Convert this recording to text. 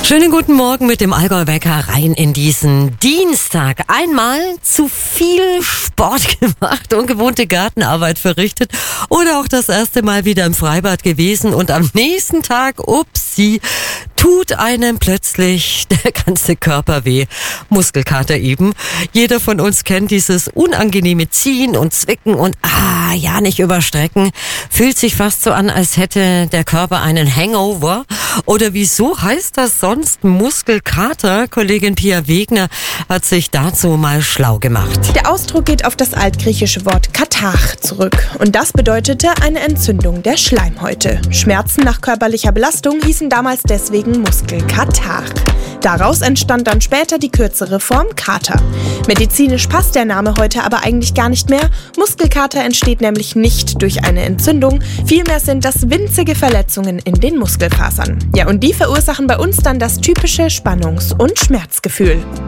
Schönen guten Morgen mit dem Allgäu-Wecker rein in diesen Dienstag. Einmal zu viel Sport gemacht, ungewohnte Gartenarbeit verrichtet oder auch das erste Mal wieder im Freibad gewesen und am nächsten Tag, upsie, tut einem plötzlich der ganze Körper weh. Muskelkater eben. Jeder von uns kennt dieses unangenehme Ziehen und Zwicken und ja nicht überstrecken. Fühlt sich fast so an, als hätte der Körper einen Hangover. Oder wieso heißt das sonst Muskelkater? Kollegin Pia Wegner hat sich dazu mal schlau gemacht. Der Ausdruck geht auf das altgriechische Wort Katach zurück. Und das bedeutete eine Entzündung der Schleimhäute. Schmerzen nach körperlicher Belastung hießen damals deswegen Muskelkatar. Daraus entstand dann später die kürzere Form Kater. Medizinisch passt der Name heute aber eigentlich gar nicht mehr. Muskelkater entsteht nämlich nicht durch eine Entzündung. Vielmehr sind das winzige Verletzungen in den Muskelfasern. Ja, und die verursachen bei uns dann das typische Spannungs- und Schmerzgefühl.